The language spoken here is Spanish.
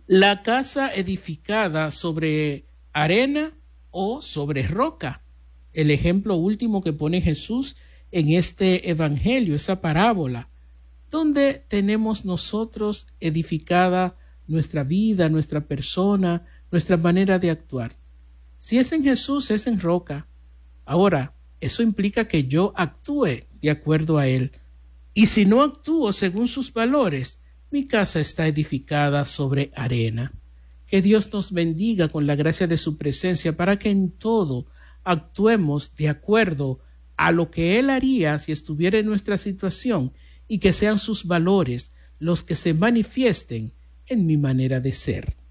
La casa edificada sobre arena o sobre roca. El ejemplo último que pone Jesús en este evangelio, esa parábola, donde tenemos nosotros edificada nuestra vida, nuestra persona, nuestra manera de actuar. Si es en Jesús, es en roca. Ahora, eso implica que yo actúe de acuerdo a Él. Y si no actúo según sus valores, mi casa está edificada sobre arena. Que Dios nos bendiga con la gracia de su presencia para que en todo actuemos de acuerdo a lo que Él haría si estuviera en nuestra situación y que sean sus valores los que se manifiesten en mi manera de ser.